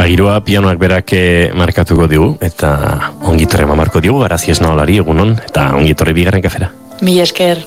giroa pianoak berak markatuko digu, eta ongitorre marko digu, Garazi Esnaolari egunon, eta ongitorre bigarren kafera. Mil esker.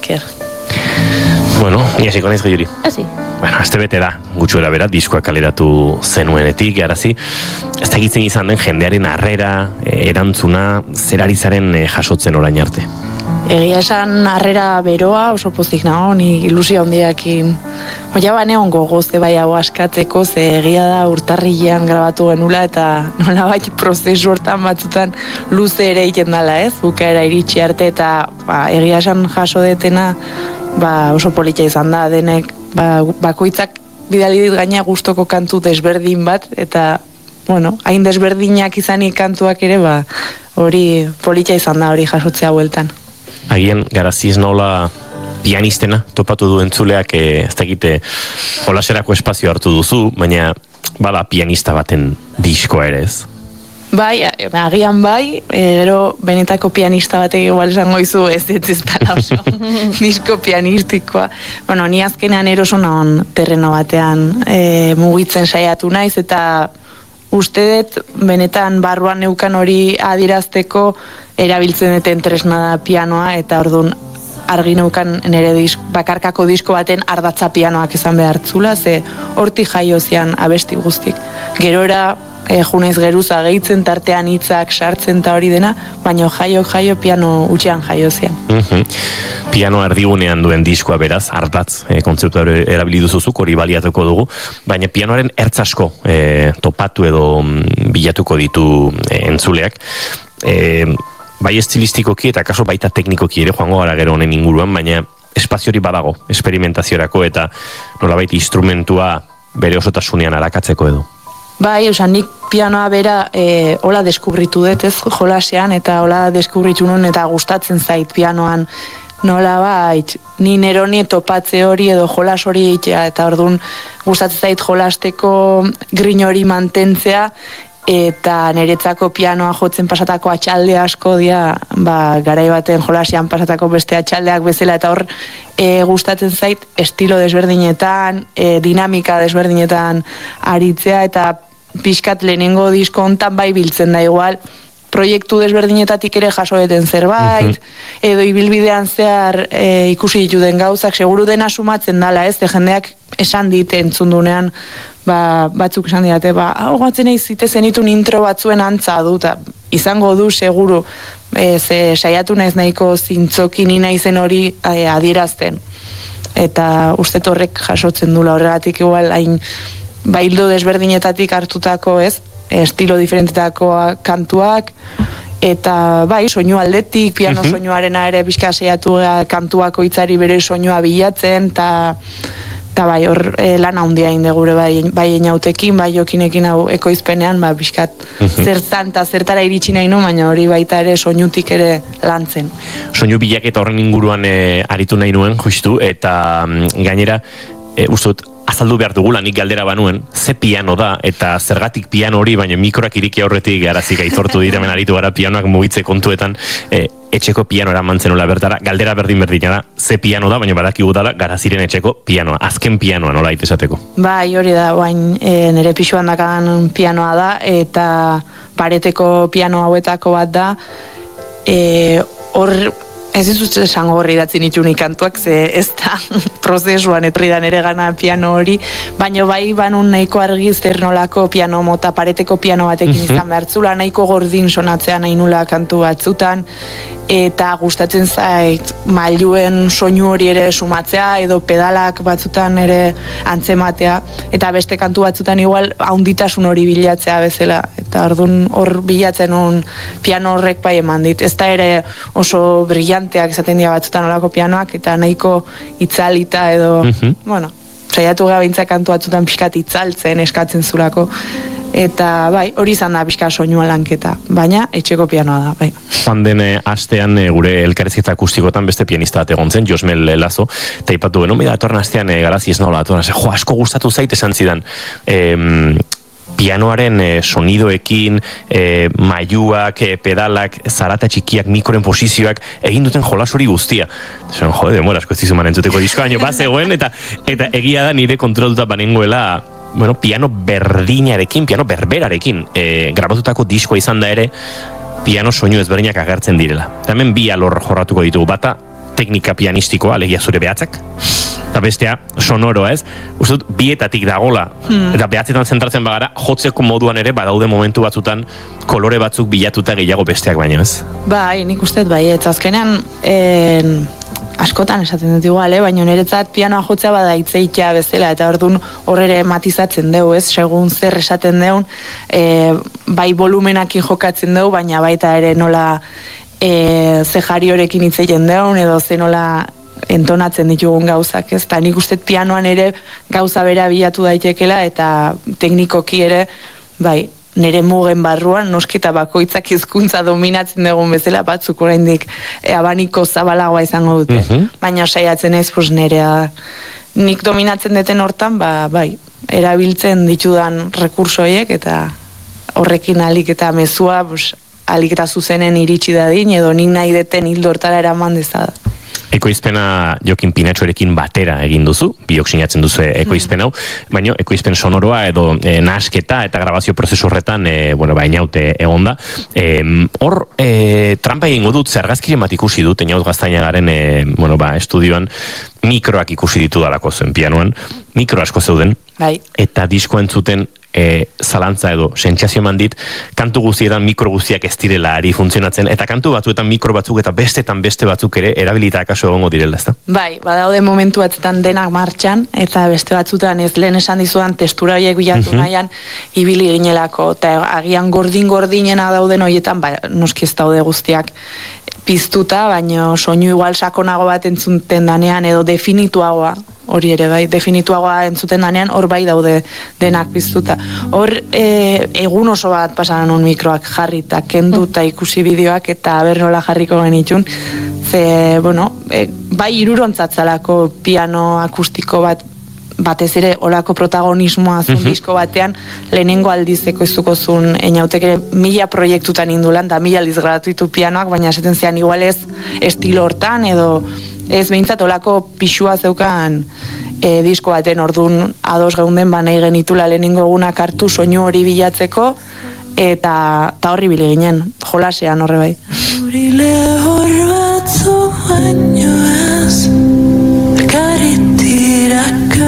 Bueno, ni hasiko naiz Juri. Hasi. Bueno, aste bete da, gutxuera bera, diskoa kaleratu zenuenetik, Garazi. Ez da egitzen izan den jendearen harrera, erantzuna, zer ari zaren jasotzen orain arte. Egia esan harrera beroa, oso pozik nago, ni ilusio handiakin. Oia baneon gogoze bai hau askatzeko, ze egia da urtarrilean grabatu genula, eta nolabait prozesu hortan batzutan luze ere egiten dala, ez? Bukaera iritsi arte, eta egia esan jaso detena, oso politia izan da, denek, bakoitzak bidali dit gaina gustoko kantu desberdin bat, eta, bueno, hain desberdinak izanik kantuak ere, hori politia izan da, hori jasotzea bueltan. Agian, Garazi Esnaola pianistena topatu du entzuleak, ez dakite jolaserako espazio hartu duzu, baina bada pianista baten diskoa ere ez? Bai, agian bai, gero benetako pianista batek igual esango izu ez dela oso disko pianistikoa. Bueno, ni azkenean eroso nahon terreno batean mugitzen saiatu naiz, eta uste dut benetan barruan neukan hori adirazteko erabiltzen duten tresna da pianoa, eta orduan argi neukan nire bakarkako disko baten ardatza pianoak izan behartzula, ze hortik jaio zian abesti guztik. Gerora junez geruza gehitzen, tartean hitzak sartzen eta hori dena, baina jaio piano utxean jaio zian. Piano erdigunean duen diskoa beraz, ardatz, kontzeptu erabili duzuzuk, hori baliatuko dugu, baina pianoaren ertz asko topatu edo bilatuko ditu entzuleak. Bai estilistikoki eta kaso baita teknikoki ere joango gara gero honen inguruan, baina espazio hori badago, esperimentaziorako eta nolabait instrumentua bere osotasunean arakatzeko edo. Bai, nik pianoa bera hola deskubritu dut, ez, jolasean, eta hola deskubritu nun eta gustatzen zait pianoan nolabait, ni neroni topatze hori edo jolas hori egitea, eta orduan gustatzen zait jolasteko grin hori mantentzea, eta niretzako pianoa jotzen pasatako atxalde asko dira, garai baten jolasean pasatako beste atxaldeak bezala, eta hor gustatzen zait estilo desberdinetan, dinamika desberdinetan aritzea, eta pixkat lehenengo disko hontan bai biltzen da igual, proiektu desberdinetatik ere jaso deten zerbait, edo ibilbidean zehar ikusi dituden gauzak, seguru dena sumatzen dala, ez, jendeak esan dit entzundunean, batzuk esan didate, hau gatzen eiz zituen intro batzuen antza dut, izango du seguru, ze saiatu naiz nahiko zintzoki ni naizen hori adierazten. Eta uste horrek jasotzen dula horregatik igual hain baildo desberdinetatik hartutako, ez, estilo diferentetako kantuak, eta bai, soinu aldetik, piano soinuarena ere bizka saiatu kantuako hitzari bere soinua bilatzen, eta bai, hor lan handia inde gure bai inautekin, bai jokinekin hau ekoizpenean, bizkat zertan eta zertara iritsi nahi nu, baina hori baita ere soinutik ere lantzen. Soinu bilaketa horren inguruan aritu nahi nuen, justu, eta gainera, ustut, azaldu behar dugula, nik galdera banuen, ze piano da, eta zergatik piano hori, baina mikroak iriki aurretik Garazik aitortu dira, hemen aritu gara pianoak mugitze kontuetan, etxeko pianoera mantzenola bertara, galdera berdina da, ze piano da, baina badakigu dala Garaziren etxeko pianoa, azken pianoa nola esateko. Bai, hori da, bain nire pixuan dakan pianoa da, eta pareteko piano hauetako bat da, hor, ez dizut esango horri datzen itxunik kantuak, ze ez da prozesuan etridan ere gana piano hori, baina bai banun nahiko argi zer nolako piano mota, pareteko piano batekin izan behartzula, nahiko gordin sonatzea nahi nula kantu batzutan, eta gustatzen zait mailuen soinu hori ere sumatzea, edo pedalak batzutan ere antzematea, eta beste kantu batzutan igual haunditasun hori bilatzea bezala, eta orduan hor bilatzen un piano horrek bai eman dit, ez da ere oso brillanteak esaten dira batzutan olako pianoak, eta nahiko itzalita edo, bueno, saiatu gara bintzak kantu batzutan pixkat itzaltzen eskatzen zurako, eta bai, hori izan da pixka soinua lanketa, baina etxeko pianoa da, bai. Joan den astean gure elkarrizketa akustikotan beste pianista bat egon zen, Josmel Lazo, eta ipatu genuen, datorren astean Garazi Esnaola, asko gustatu zait esan zidan, pianoaren sonidoekin, mailuak, pedalak, zarata txikiak, mikroen posizioak, egin duten jolas hori guztia. Jode, demora asko ez dizuman entzuteko diskoa, baino bazegoen, eta egia da nire kontrolduta banengoela piano berdinarekin, piano berberarekin grabatutako diskoa izan da ere, piano soinu ezberdinak agertzen direla. Eta hemen bi alor jorratuko ditugu, bata teknika pianistikoa, alegia zure behatzak, eta bestea sonoroa ez, uste dut bietatik dagola, eta behatzetan zentratzen bagara, jotzeko moduan ere badaude momentu batzutan kolore batzuk bilatuta gehiago besteak baino ez. Bai, nik uste bai, eta azkenean askotan esaten dut igual, baina niretzat pianoa jotzea bada itzeitea bezala, eta orduan horre matizatzen dugu, ez, segun zer esaten dugu, bai volumenakin jokatzen dugu, baina baita ere nola ze jari horekin itzeiten dugu, edo ze nola entonatzen ditugun gauzak, ez, eta nik uste pianoan ere gauza bera bilatu daitekela, eta teknikoki ere, bai, nire mugen barruan, nosketa bakoitzak hizkuntza dominatzen dugun bezala, batzuk oraindik abaniko zabalagoa izango dute. Baina saiatzen ez, pues nerea nik dominatzen deten hortan, bai, erabiltzen ditudan rekursoiek, eta horrekin alik eta mezua, pues, alik eta zuzenen iritsi dadin, edo nik nahi deten hildo hortara eraman dezada. Ekoizpena Jokin Pinatxorekin batera egin duzu, biok sinatzen duzu ekoizpen hau, baina ekoizpen sonoroa edo nahasketa eta grabazio prozesu horretan, inaute egonda. Hor, trampa egingo dut, zergazkiren bat ikusi dut, Einaut Gaztainagaren estudioan, mikroak ikusi ditu dalako zen pianoan, mikro asko zeuden, eta disko entzuten zalantza edo sentsazio eman dit, kantu guztietan mikro guztiak ez direla ari funtzionatzen, eta kantu batzuetan mikro batzuk eta bestetan beste batzuk ere erabilita akaso egongo direla, ezta? Bai, badaude momentu batzuetan denak martxan, eta beste batzuetan ez lehen esan dizudan testura horiek bilatu nahian ibili ginelako, eta agian gordinena dauden horietan, noski ez daude guztiak piztuta, baina soinu igual sakonago bat entzuten danean, edo definituagoa, hori ere bai, definituagoa entzuten danean, hor bai daude denak piztuta. Hor egun oso bat pasaran un mikroak jarri eta kendu eta ikusi bideoak eta berrola jarriko genitxun, ze, bai irurontzatzalako piano akustiko batez ere olako protagonismoa zuen disko batean, lehenengo aldizeko izuko zuen Einautek ere 1000 proiektutan indulan, da 1000 aldiz gratuitu pianoak, baina esaten zean igual ez estilo hortan, edo ez behintzat olako pixua zeukan disko baten, orduan ados geunden nahi genitula lehenengo egunak hartu soinu hori bilatzeko, eta horri bile ginen, jolasean horre bai. Horile hor batzu baino ez, karitiraka.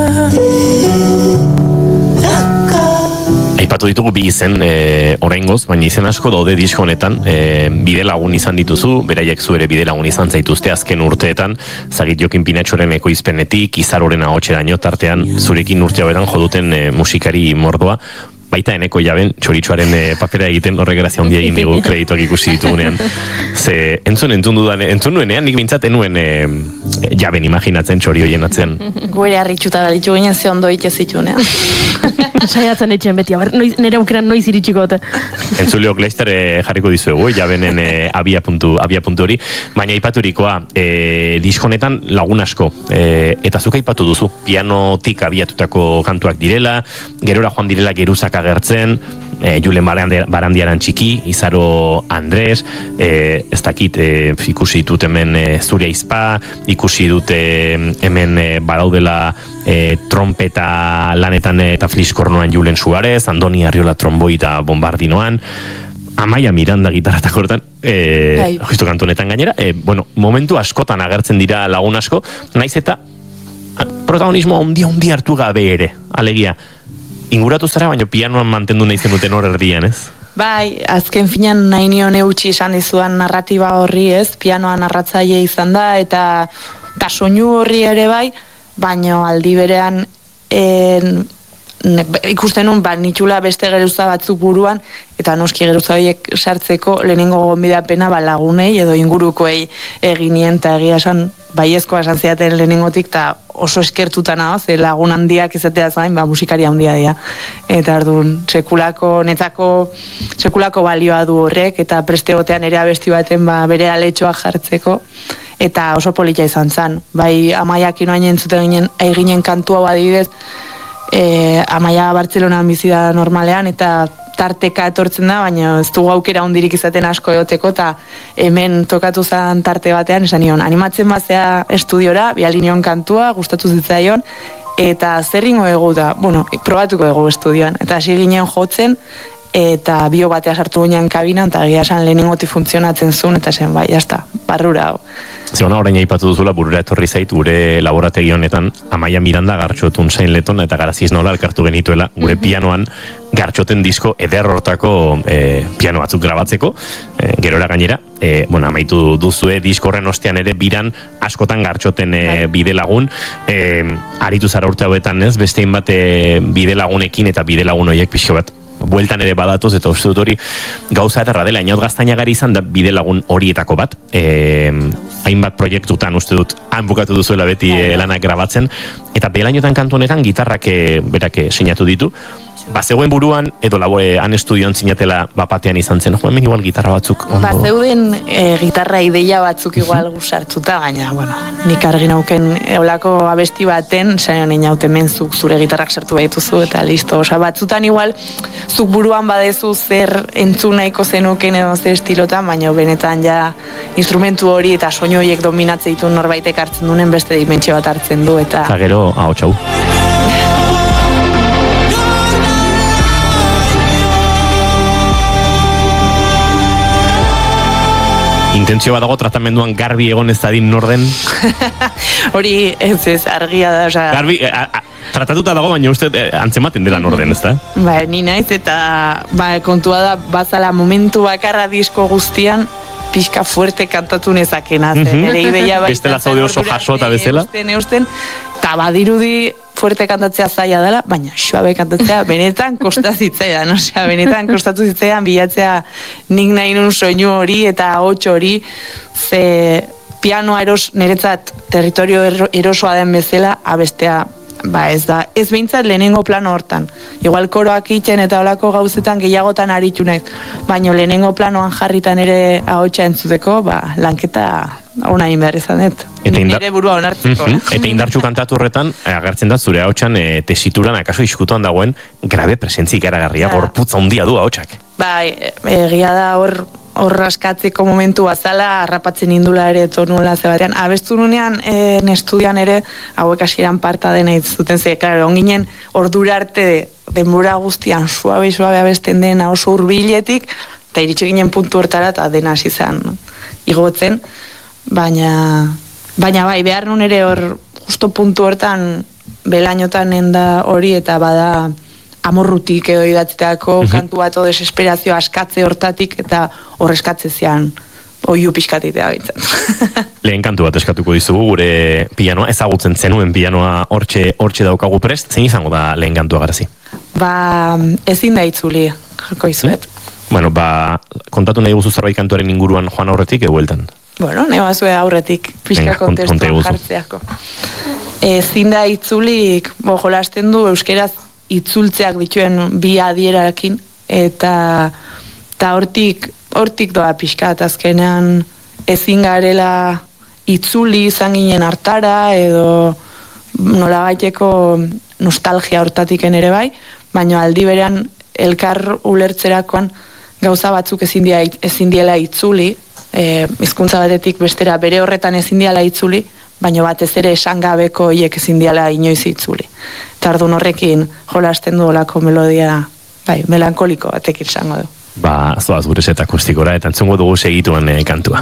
Aipatu ditugu bi izen oraingoz, baina izen asko daude disko honetan, bide lagun izan dituzu, beraiek zu ere bide lagun izan zaituzte azken urteetan, zagit Jokin Pinatxoren ekoizpenetik, Izaroren ahotxeraino tartean, zurekin urte hauetan joduten musikari mordoa, baita Eneko Jaben txoritxoaren papera egiten horrek grazia handia egin digu kredituak ikusi ditugunean. Ze entzun nuenean, nik bintzat enuen Jaben imaginatzen txori hoien atzean. Guere harritxuta galitxu ginen ze ondo itxezitxunean. Saiatzen etxen beti, nire aukeran noiz iritsikote. Entzuleok laizter jarriko dizuegu, Jabenen abia puntu hori, baina aipaturikoa, diskonetan lagun asko, eta zuk aipatu duzu, pianotik abiatutako kantuak direla, gerora joan direla geruzak agertzen, Julen Barandiaran txiki, Izaro Andres, ez dakit, ikusi dut hemen Zuria Izpa, ikusi dut hemen badaudela trompeta lanetan eta fliskornoan Julen Suarez, Andoni Arriola tromboi eta bombardinoan, Amaia Miranda gitarratako hortan, justu kantonetan gainera, momentu askotan agertzen dira lagun asko, naiz eta protagonismo handi hartu gabe ere, alegia, inguratu zara, baina pianoan mantendu nahi zenuten hor erdian, ez? Bai, azken finan nahi nion eutxi esan dizudan narratiba horri, ez? Pianoa narratzaile izan da, eta soinu horri ere bai, baina aldi berean ikusten nun, nitxula beste geruza batzuk buruan, eta noski geruza horiek sartzeko lehenengo gonbidapena lagunei edo ingurukoei eginien, eta egia esan baiezkoa esan ziaten lehenengotik, eta oso eskertuta nago, ze lagun handiak izatea zain, musikari handia dira. Eta ardun, sekulako balioa du horrek, eta preste gotean ere abesti baten bere aletxoa jartzeko, eta oso polita izan zen. Bai, Amaiak inoain entzuten eginen kantu hau adibidez, Amaia Bartzelonan bizi da normalean, eta tarteka etortzen da, baina ez dugu aukera hondirik izaten asko egoteko, eta hemen tokatu zen tarte batean, esan nion, animatzen bazea estudiora, bialinion kantua, gustatu zitzaion, eta zerringo egu da, probatuko dugu estudioan, eta hasi ginen jotzen, eta bio batea sartu ginen kabinan, eta egia esan lehenengotik funtzionatzen zuen, eta zen, bai, jazta, barrura hau. Zeona, orain aipatu duzula, burura etorri zait, gure laborategi honetan, Amaia Miranda gartxotun zain leton, eta Garaziz Nola elkartu genituela, gure pianoan, gartxoten disko eder hortako piano batzuk grabatzeko, gerora gainera, amaitu duzue disko horren ostean ere biran askotan gartxoten bide lagun, aritu zara urte hauetan ez, bestein bat bide lagunekin eta bide lagun horiek pixko bat bueltan ere badatoz, eta uste dut hori gauza ederra dela, Inaut Gaztainagari izan da bide lagun horietako bat, hainbat proiektutan uste dut han bukatu duzuela beti lanak grabatzen, eta belainotan kantu honetan gitarrak berak sinatu ditu, zegoen buruan, edo han estudioan zinatela bapatean izan zen, hemen igual gitarra batzuk ondo. Zeuden gitarra ideia batzuk igual gusartzuta, baina, nik argi nauken eolako abesti baten, zaino inaute menzuk zure gitarrak sartu behituzu, eta listo, batzutan igual, zuk buruan badezu zer entzun nahiko zenuken edo zer estilotan, baina benetan ja instrumentu hori eta soinu horiek dominatze ditu norbaitek hartzen dunen beste dimentsio bat hartzen du, eta gero, txau. Intentzio bat dago tratamenduan garbi egon ez dadin norden? Hori ez argia da, garbi, tratatuta dago, baina uste antzematen dela norden, ez da? Ni naiz, eta kontua da, bazala momentu bakarra disko guztian, pixka fuerte kantatu nezakena, ere ideia bai. Bestela zaude oso jaso eta bezala? Eusten, eta badirudi fuerte kantatzea zaila dela, baina suabe kantatzea benetan kostazitzaidan, benetan kostatu zitzaidan bilatzea nik nahi nun soinu hori eta ahots hori, ze pianoa niretzat territorio erosoa den bezala, abestea, ez da, ez behintzat lehenengo plano hortan. Igual koroak itxen eta olako gauzetan gehiagotan aritu naiz, baina lehenengo planoan jarritan ere ahotsa entzuteko, lanketa ona egin behar izan dut. Nire burua onartzeko. Eta indartxu kantatu horretan, agertzen da zure ahotsan tesituran, akaso iskutuan dagoen, grabe presentzik eragarria, gorputza handia du ahotsak. Egia da hor askatzeko momentu bazala, harrapatzen indula ere tonuela zebatean. Abestu nunean, estudian ere, hauek hasieran parta dena itzuten ze, onginen ordura arte denbora guztian suabe abesten dena oso hurbiletik, eta iritsi ginen puntu hortara eta dena hasi zen igotzen, baina bai, behar nun ere hor justo puntu hortan belainotan enda hori eta bada amorrutik edo idatzeako kantu bat o desesperazio askatze hortatik eta hor eskatze zean oiu pixkatitea bintzat. Lehen kantu bat eskatuko dizugu gure pianoa, ezagutzen zenuen pianoa hortxe daukagu prest, zein izango da lehen kantua Garazi? Ezin da itzuli, jako izuet. Kontatu nahi guzu zerbait kantuaren inguruan joan aurretik egueltan? Nahi bazue aurretik, pixka kontestuan jartzeako. Ezin da itzulik, jolasten du euskeraz itzultzeak dituen bi adierarekin, eta hortik doa pixka, eta azkenean ezin garela itzuli izan ginen hartara, edo nolabaiteko nostalgia hortatiken ere bai, baina aldi berean elkar ulertzerakoan gauza batzuk ezin diela itzuli, hizkuntza batetik bestera bere horretan ezin diela itzuli, baina batez ere esan gabeko hiek ezin diala inoiz itzuli. Eta orduan horrekin jolasten du olako melodia, melankoliko batekin izango du. Zoaz gure set akustikora, eta entzungo dugu segituan kantua.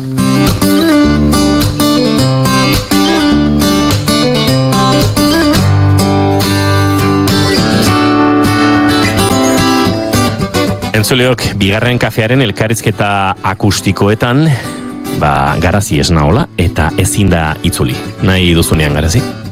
Entzuleok, bigarren kafearen elkarrizketa akustikoetan, Garazi esnaola eta ezin da itzuli. Nahi duzunean Garazi?